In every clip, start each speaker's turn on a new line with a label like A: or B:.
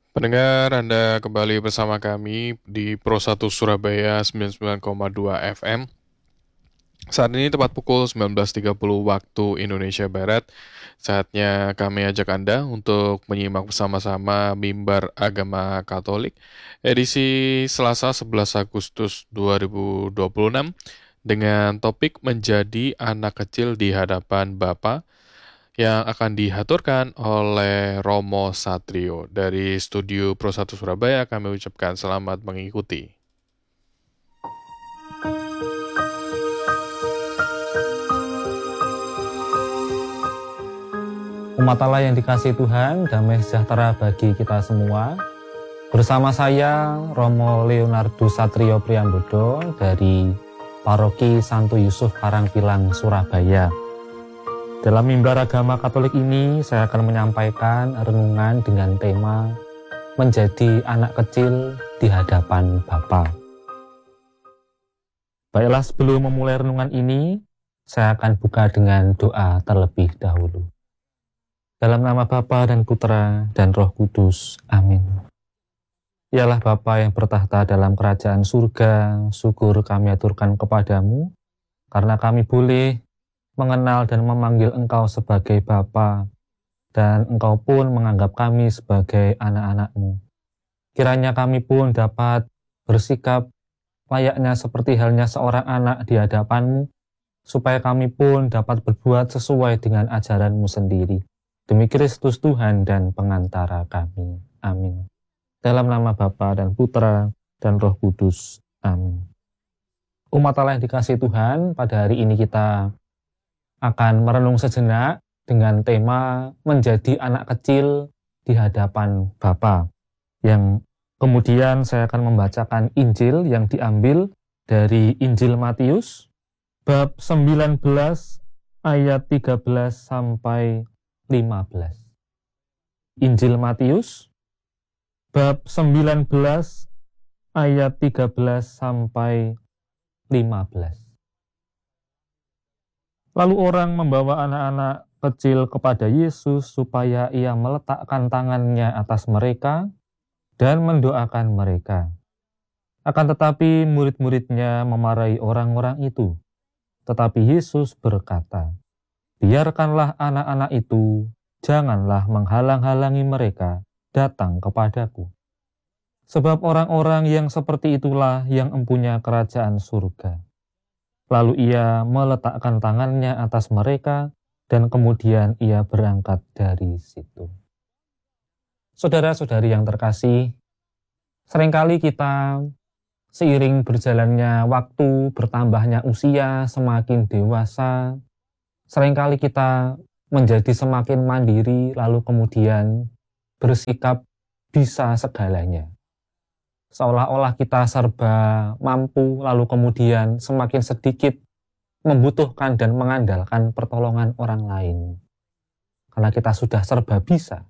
A: Pendengar, Anda kembali bersama kami di Pro 1 Surabaya 99,2 FM. Saat ini tepat pukul 19.30 waktu Indonesia Barat. Saatnya kami ajak Anda untuk menyimak bersama-sama Mimbar Agama Katolik edisi Selasa 11 Agustus 2026 dengan topik menjadi anak kecil di hadapan Bapa yang akan dihaturkan oleh Romo Satrio. Dari studio Pro 1 Surabaya kami ucapkan selamat mengikuti.
B: Umat Allah yang dikasihi Tuhan, damai sejahtera bagi kita semua. Bersama saya, Romo Leonardo Satrio Priambodo dari Paroki Santo Yusuf Parangpilang, Surabaya. Dalam mimbar agama Katolik ini, saya akan menyampaikan renungan dengan tema menjadi anak kecil di hadapan Bapa. Baiklah, sebelum memulai renungan ini, saya akan buka dengan doa terlebih dahulu. Dalam nama Bapa dan Putra dan Roh Kudus. Amin. Ialah Bapa yang bertahta dalam kerajaan surga, syukur kami aturkan kepadamu, karena kami boleh mengenal dan memanggil Engkau sebagai Bapa, dan Engkau pun menganggap kami sebagai anak-anak-Mu. Kiranya kami pun dapat bersikap layaknya seperti halnya seorang anak di hadapan-Mu, supaya kami pun dapat berbuat sesuai dengan ajaran-Mu sendiri. Demi Kristus Tuhan dan pengantara kami. Amin. Dalam nama Bapa dan Putra dan Roh Kudus. Amin. Umat Allah yang dikasihi Tuhan, pada hari ini kita akan merenung sejenak dengan tema menjadi anak kecil di hadapan Bapa. Yang kemudian saya akan membacakan Injil yang diambil dari Injil Matius, bab 19 ayat 13 sampai 15. Injil Matius bab 19 ayat 13 sampai 15. Lalu orang membawa anak-anak kecil kepada Yesus supaya ia meletakkan tangannya atas mereka dan mendoakan mereka. Akan tetapi murid-muridnya memarahi orang-orang itu. Tetapi Yesus berkata, "Biarkanlah anak-anak itu, janganlah menghalang-halangi mereka datang kepadaku. Sebab orang-orang yang seperti itulah yang empunya kerajaan surga." Lalu ia meletakkan tangannya atas mereka dan kemudian ia berangkat dari situ. Saudara-saudari yang terkasih, seringkali kita seiring berjalannya waktu, bertambahnya usia, semakin dewasa, seringkali kita menjadi semakin mandiri, lalu kemudian bersikap bisa segalanya. Seolah-olah kita serba mampu, lalu kemudian semakin sedikit membutuhkan dan mengandalkan pertolongan orang lain. Karena kita sudah serba bisa.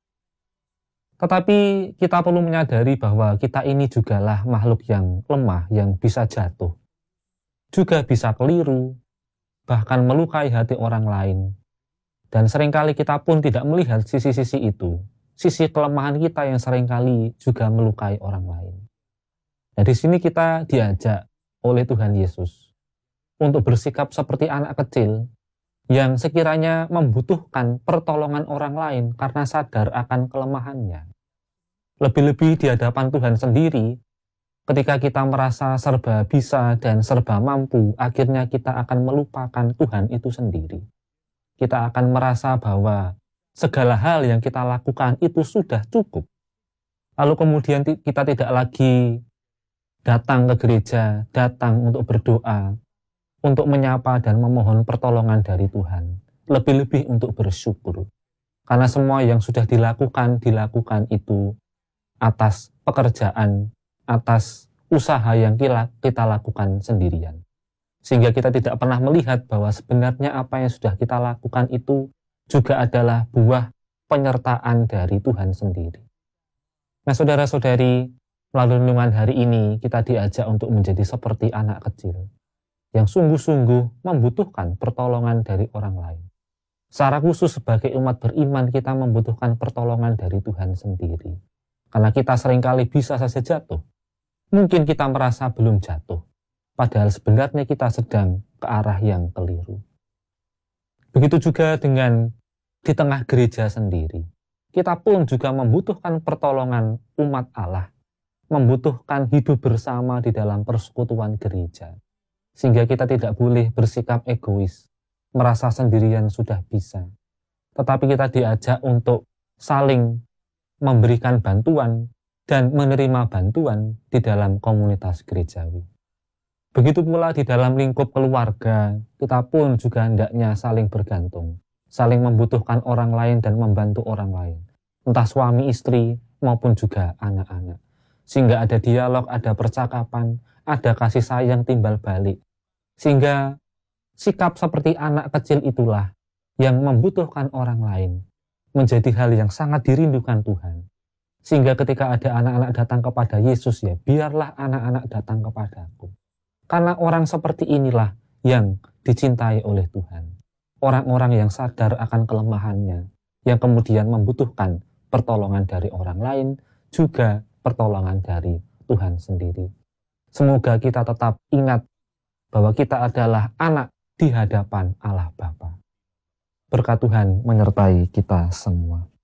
B: Tetapi kita perlu menyadari bahwa kita ini jugalah makhluk yang lemah, yang bisa jatuh. Juga bisa keliru, bahkan melukai hati orang lain. Dan seringkali kita pun tidak melihat sisi-sisi itu, sisi kelemahan kita yang seringkali juga melukai orang lain. Nah, di sini kita diajak oleh Tuhan Yesus untuk bersikap seperti anak kecil yang sekiranya membutuhkan pertolongan orang lain karena sadar akan kelemahannya. Lebih-lebih di hadapan Tuhan sendiri, ketika kita merasa serba bisa dan serba mampu, akhirnya kita akan melupakan Tuhan itu sendiri. Kita akan merasa bahwa segala hal yang kita lakukan itu sudah cukup. Lalu kemudian kita tidak lagi datang ke gereja, datang untuk berdoa, untuk menyapa dan memohon pertolongan dari Tuhan. Lebih-lebih untuk bersyukur. Karena semua yang sudah dilakukan itu atas pekerjaan, atas usaha yang kita lakukan sendirian. Sehingga kita tidak pernah melihat bahwa sebenarnya apa yang sudah kita lakukan itu juga adalah buah penyertaan dari Tuhan sendiri. Nah, saudara-saudari, melalui renungan hari ini kita diajak untuk menjadi seperti anak kecil yang sungguh-sungguh membutuhkan pertolongan dari orang lain. Secara khusus sebagai umat beriman kita membutuhkan pertolongan dari Tuhan sendiri. Karena kita seringkali bisa saja jatuh. Mungkin kita merasa belum jatuh, padahal sebenarnya kita sedang ke arah yang keliru. Begitu juga dengan di tengah gereja sendiri. Kita pun juga membutuhkan pertolongan umat Allah, membutuhkan hidup bersama di dalam persekutuan gereja. Sehingga kita tidak boleh bersikap egois, merasa sendirian sudah bisa. Tetapi kita diajak untuk saling memberikan bantuan dan menerima bantuan di dalam komunitas gerejawi. Begitu pula di dalam lingkup keluarga, kita pun juga hendaknya saling bergantung, saling membutuhkan orang lain dan membantu orang lain, entah suami istri maupun juga anak-anak. Sehingga ada dialog, ada percakapan, ada kasih sayang timbal balik. Sehingga sikap seperti anak kecil itulah yang membutuhkan orang lain menjadi hal yang sangat dirindukan Tuhan. Sehingga ketika ada anak-anak datang kepada Yesus, ya biarlah anak-anak datang kepadaku. Karena orang seperti inilah yang dicintai oleh Tuhan. Orang-orang yang sadar akan kelemahannya, yang kemudian membutuhkan pertolongan dari orang lain, juga pertolongan dari Tuhan sendiri. Semoga kita tetap ingat bahwa kita adalah anak di hadapan Allah Bapa. Berkat Tuhan menyertai kita semua.